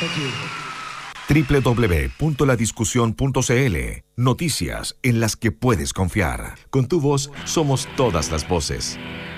www.ladiscusión.cl. Noticias en las que puedes confiar. Con tu voz somos todas las voces.